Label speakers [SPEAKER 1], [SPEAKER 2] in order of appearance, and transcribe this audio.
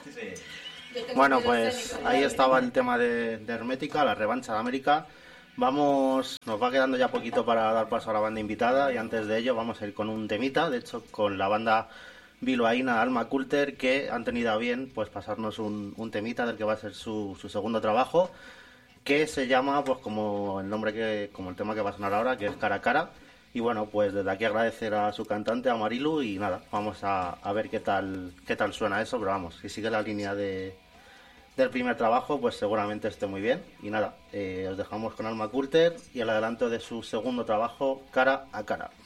[SPEAKER 1] Bueno, pues ahí estaba el tema de Hermética, la revancha de América. Nos va quedando ya poquito para dar paso a la banda invitada y antes de ello vamos a ir con un temita, de hecho con la banda bilbaína Alma Coulter, que han tenido a bien pues pasarnos un temita del que va a ser su segundo trabajo, que se llama pues como el tema que va a sonar ahora, que es Cara a Cara. Y bueno, pues desde aquí agradecer a su cantante, a Marilu, y nada, vamos a ver qué tal suena eso, pero vamos, si sigue la línea del primer trabajo, pues seguramente esté muy bien. Y nada, os dejamos con Alma Coulter y el adelanto de su segundo trabajo, Cara a Cara.